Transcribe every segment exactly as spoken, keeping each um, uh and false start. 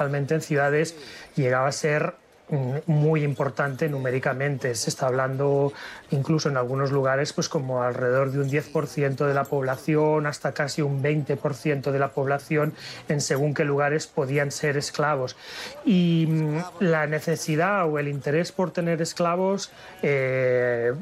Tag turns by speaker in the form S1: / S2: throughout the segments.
S1: principalmente en ciudades, llegaba a ser muy importante numéricamente. Se está hablando incluso en algunos lugares pues como alrededor de un diez por ciento de la población hasta casi un veinte por ciento de la población en según qué lugares podían ser esclavos. Y la necesidad o el interés por tener esclavos eh,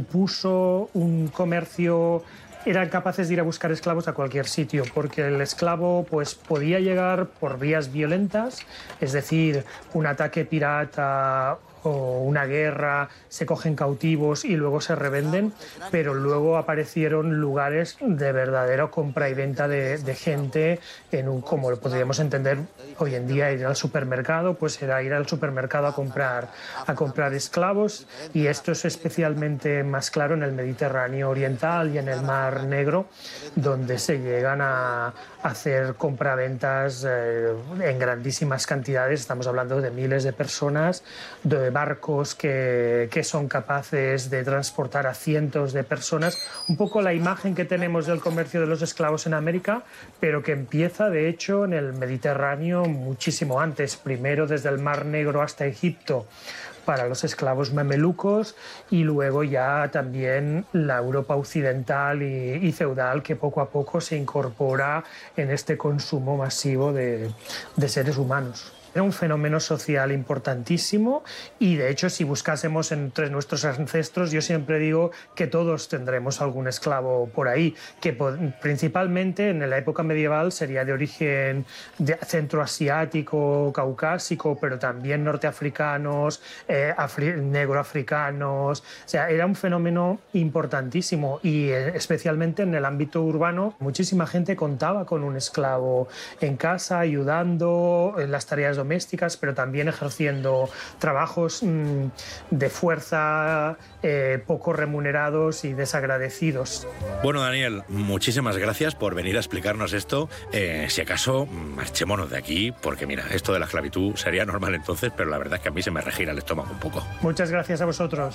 S1: supuso un comercio. Eran capaces de ir a buscar esclavos a cualquier sitio, porque el esclavo pues, podía llegar por vías violentas, es decir, un ataque pirata o una guerra, se cogen cautivos y luego se revenden, pero luego aparecieron lugares de verdadera compra y venta de, de gente, en un, como lo podríamos entender hoy en día, ir al supermercado, pues era ir al supermercado a comprar, a comprar esclavos, y esto es especialmente más claro en el Mediterráneo oriental y en el Mar Negro, donde se llegan a hacer compraventas eh, en grandísimas cantidades. Estamos hablando de miles de personas, de barcos que, que son capaces de transportar a cientos de personas. Un poco la imagen que tenemos del comercio de los esclavos en América, pero que empieza de hecho en el Mediterráneo muchísimo antes, primero desde el Mar Negro hasta Egipto para los esclavos mamelucos, y luego ya también la Europa occidental y, y feudal, que poco a poco se incorpora en este consumo masivo de, de seres humanos. Era un fenómeno social importantísimo, y de hecho si buscásemos entre nuestros ancestros, yo siempre digo que todos tendremos algún esclavo por ahí, que principalmente en la época medieval sería de origen de centroasiático, caucásico, pero también norteafricanos, eh, negroafricanos. O sea, era un fenómeno importantísimo, y eh, especialmente en el ámbito urbano muchísima gente contaba con un esclavo en casa, ayudando en las tareas domésticas, pero también ejerciendo trabajos mmm, de fuerza eh, poco remunerados y desagradecidos.
S2: Bueno, Daniel, muchísimas gracias por venir a explicarnos esto. Eh, si acaso, marchémonos de aquí, porque mira, esto de la esclavitud sería normal entonces, pero la verdad es que a mí se me regira el estómago un poco.
S1: Muchas gracias a vosotros.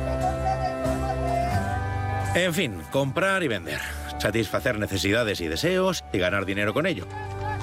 S2: En fin, comprar y vender, satisfacer necesidades y deseos y ganar dinero con ello.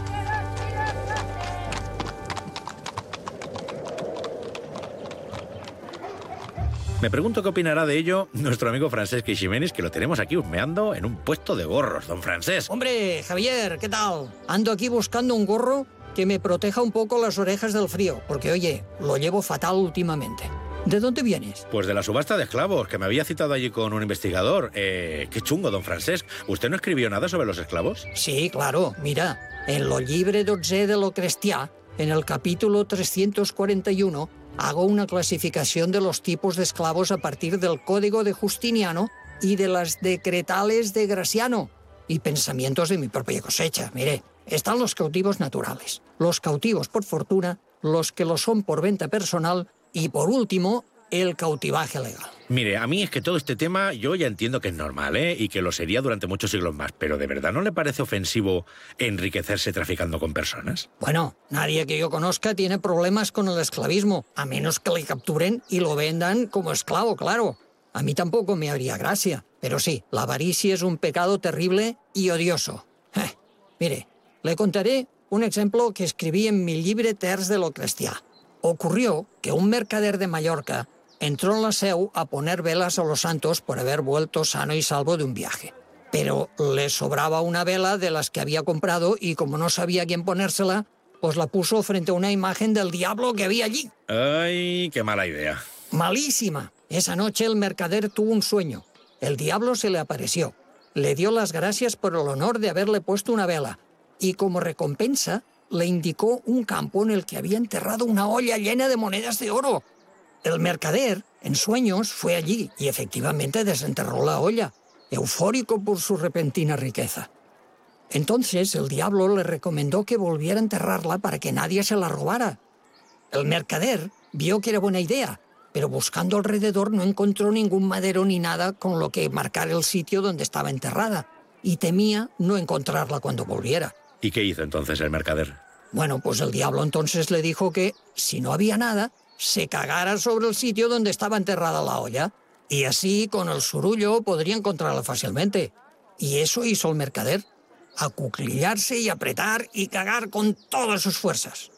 S2: Me pregunto qué opinará de ello nuestro amigo Francesc Eiximenis, que lo tenemos aquí husmeando en un puesto de gorros. Don Francesc.
S3: Hombre, Javier, ¿qué tal? Ando aquí buscando un gorro que me proteja un poco las orejas del frío, porque, oye, lo llevo fatal últimamente. ¿De dónde vienes?
S2: Pues de la subasta de esclavos, que me había citado allí con un investigador. Eh, qué chungo, don Francesc. ¿Usted no escribió nada sobre los esclavos?
S3: Sí, claro. Mira, en lo llibre dotzè de lo cristià, en el capítulo trescientos cuarenta y uno, hago una clasificación de los tipos de esclavos a partir del Código de Justiniano y de las decretales de Graciano y pensamientos de mi propia cosecha. Mire, están los cautivos naturales, los cautivos por fortuna, los que lo son por venta personal y, por último, el cautivaje legal.
S2: Mire, a mí es que todo este tema yo ya entiendo que es normal, ¿eh? Y que lo sería durante muchos siglos más, pero ¿de verdad no le parece ofensivo enriquecerse traficando con personas?
S3: Bueno, nadie que yo conozca tiene problemas con el esclavismo, a menos que le capturen y lo vendan como esclavo, claro. A mí tampoco me haría gracia, pero sí, la avaricia es un pecado terrible y odioso. Eh, mire, le contaré un ejemplo que escribí en mi llibre terç de lo cristià. Ocurrió que un mercader de Mallorca entró en la seu a poner velas a los santos por haber vuelto sano y salvo de un viaje. Pero le sobraba una vela de las que había comprado y como no sabía quién ponérsela, pues la puso frente a una imagen del diablo que había allí.
S2: ¡Ay, qué mala idea!
S3: Malísima. Esa noche el mercader tuvo un sueño. El diablo se le apareció. Le dio las gracias por el honor de haberle puesto una vela y como recompensa le indicó un campo en el que había enterrado una olla llena de monedas de oro. El mercader, en sueños, fue allí y efectivamente desenterró la olla, eufórico por su repentina riqueza. Entonces el diablo le recomendó que volviera a enterrarla para que nadie se la robara. El mercader vio que era buena idea, pero buscando alrededor no encontró ningún madero ni nada con lo que marcar el sitio donde estaba enterrada, y temía no encontrarla cuando volviera.
S2: ¿Y qué hizo entonces el mercader?
S3: Bueno, pues el diablo entonces le dijo que, si no había nada, se cagara sobre el sitio donde estaba enterrada la olla, y así, con el surullo, podría encontrarla fácilmente. Y eso hizo el mercader, acuclillarse y apretar y cagar con todas sus fuerzas.